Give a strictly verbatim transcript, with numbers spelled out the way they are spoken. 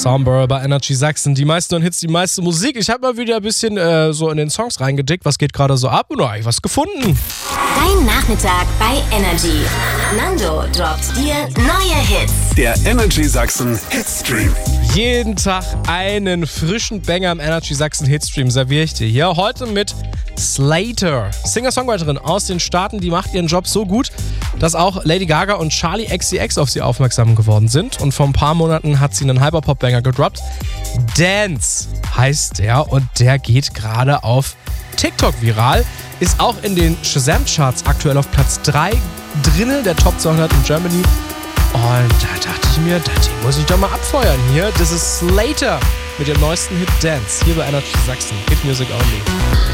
Soundburger bei Energy Sachsen. Die meisten Hits, die meiste Musik. Ich habe mal wieder ein bisschen äh, so in den Songs reingedickt. Was geht gerade so ab? Und da habe ich was gefunden. Dein Nachmittag bei Energy. Nando droppt dir neue Hits. Der Energy Sachsen Hitstream. Jeden Tag einen frischen Banger im Energy Sachsen Hitstream serviere ich dir hier. Heute mit Slater, Singer-Songwriterin aus den Staaten. Die macht ihren Job so gut, dass auch Lady Gaga und Charli X C X auf sie aufmerksam geworden sind. Und vor ein paar Monaten hat sie einen Hyperpop-Banger gedroppt. Dance heißt der und der geht gerade auf TikTok viral. Ist auch in den Shazam-Charts aktuell auf Platz drei drinnen, der Top zweihundert in Germany. Und da dachte ich mir, das muss ich doch mal abfeuern hier. Das ist Slater mit dem neuesten Hit Dance hier bei Energy Sachsen. Hit Music Only.